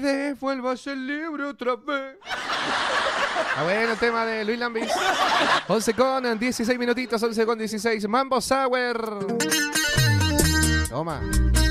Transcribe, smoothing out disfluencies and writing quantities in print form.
devuelvas el libro otra vez. Ah, bueno, el tema de Luis Lambis. 11 con 16 minutitos, 11 con 16. Mambo Sour. Toma.